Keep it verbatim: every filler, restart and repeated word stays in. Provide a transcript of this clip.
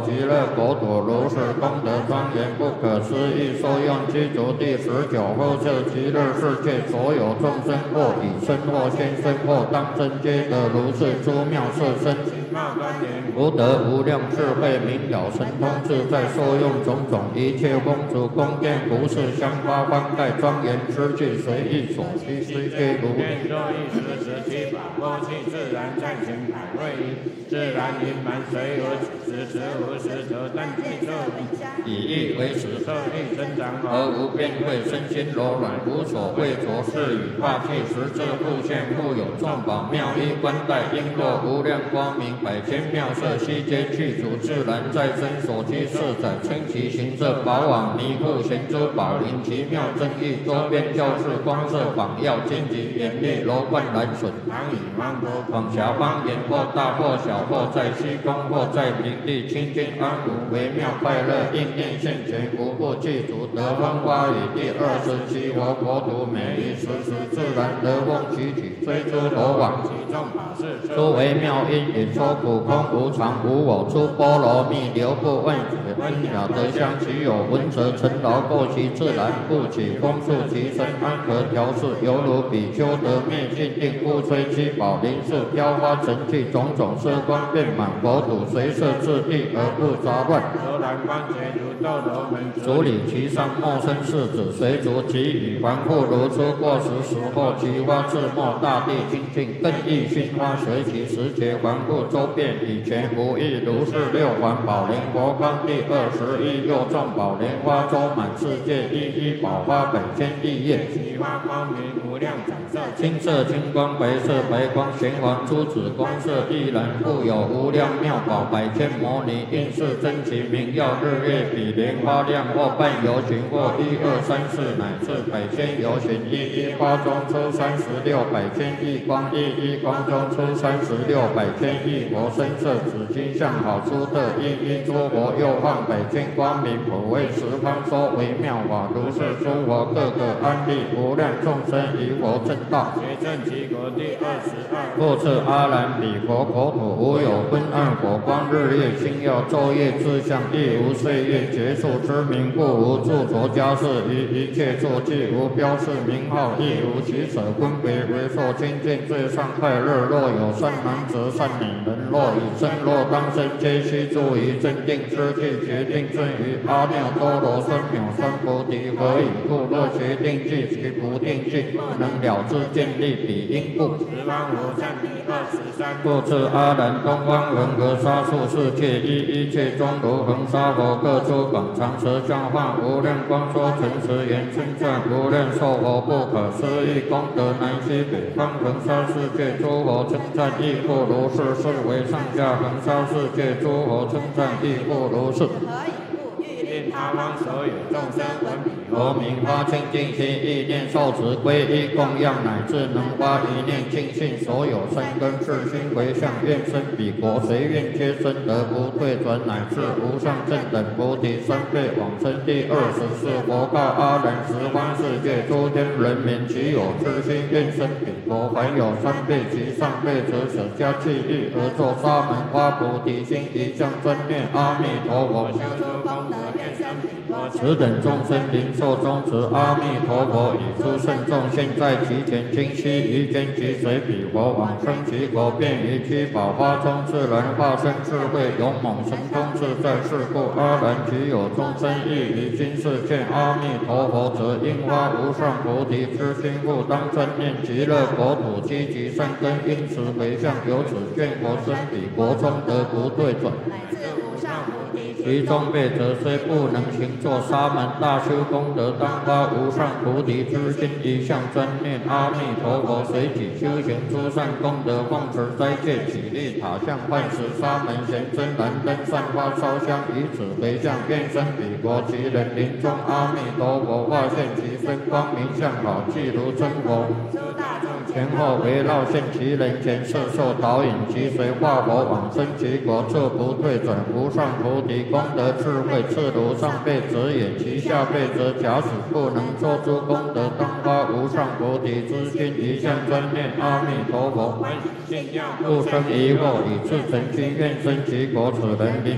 极乐国土，如是功德庄严不可思议，受用具足第十九后设极乐世界所有众生，或已生或现生或当生，皆得如是诸妙色身。福德无量智慧明了神通自在，受用种种一切公主宫殿服饰香花幡盖庄严之具，随意所需悉皆如。愿作一时时七宝过去自然暂行百位一，自然圆满随无此时无时得但具色以意为实色意增长而无边慧，身心柔软无所畏着，是与化气实质复现，复有众宝妙衣冠带璎珞无量光明，百千妙色悉皆具足，自然在身所居四载，称其形色宝网弥覆贤珠宝林，奇妙正义周边教室光色榜耀荆棘严厉楼观蓝笋唐以芒果广狭方言，或大或小，或在虚空或在平地，清净安稳微妙快乐应念现前，无不具足得风花雨。第二十七佛国土每一时时自然得风起起，追诸罗网其众法事，诸微妙因引说苦空无常无我，诸波罗蜜流布问解温雅德香，其有闻则成劳过其自然不起，风速其身安和调适，犹如比丘得灭尽定，不吹七宝林树飘花成器，种种色光遍满国土，随色自地而不杂乱。柔然光洁如豆罗门，主理其上莫生世子，随逐其语还复如初过时时或其花自没，大地清净更益熏花，随其时节还复周遍，以前无异，如是六环宝莲佛光第二十一，又众宝莲花周满世界，一一宝花百千亿叶，其花光明无量彩色，青色青光白色白光，玄黄珠子光色亦然，复有无量妙宝百千摩尼，应是真奇明耀，日月比莲花亮，或半游行，或一二三四乃至百千游行，一一花中出三十六百千亿光，一一光中出三十六百千亿佛，深色紫金相好出特，一一诸佛又放百千光明，普为十方说微妙法，如是诸佛各个安立，无量众生于佛正道，觉正其国第二十二，复次阿兰彼佛国土，无有昏暗火光，日月星耀，昼夜自相，亦无岁月结束之名，故无著着家事，于一切作具无标示名号，亦无取舍分别，为受清净最上快乐。若有善男子善女人，若已生若当生，皆须住于真定之地，决定证于阿耨多罗三藐三菩提。何以故？若决定具其不定具，不能了知见立彼因故。十方无上第二十三，复次阿难，东方恒河沙数世界，一一切中如恒沙佛，各出广长舌相化，无量光说诚实言，称赞无量寿佛不可思议功德，南西北方恒沙世界诸佛称赞亦复如是，是为上下恒沙世界诸佛称赞亦复如是。他方所有众生闻彼佛名，发清净心，意念受持皈依供养，乃至能发一念净信，所有生根至心回向，愿生彼国，随愿皆生得不退转，乃至无上正等菩提三辈往生。第二十四佛告阿难，十方世界诸天人民，其有痴心愿生彼国，凡有三辈及上辈者，舍家弃欲而作沙门花菩提心，一向专念阿弥陀佛，修诸功德愿生彼国。此等众生灵寿终止，阿弥陀佛以诸圣众现在其前，今悉于间即随彼佛往生其国，便于七宝花中自然化身智慧勇猛神通自在。是故阿难，其有众生亦于今世见阿弥陀佛，则应发无上菩提之心，复当专念极乐国土，积极善根，因此回向，由此愿佛生彼国中得不退转。其中辈者虽不能行作沙门大修功德，当发无上菩提之心，一向专念阿弥陀佛，随己修行诸善功德，奉持斋戒，起立塔像，唤食沙门贤真燃灯，散花烧香，以此回向，愿生彼国。其人临终，阿弥陀佛化现其身，光明相好，即如真佛。前后围绕现其人前，摄受导引，其随化佛往生其国，彻不退转。无上菩提功德智慧，次如上辈者也，其下辈者假使不能作诸功德，当发无上菩提之心，一向专念阿弥陀佛，不生疑惑，以至诚心愿生其国。此人临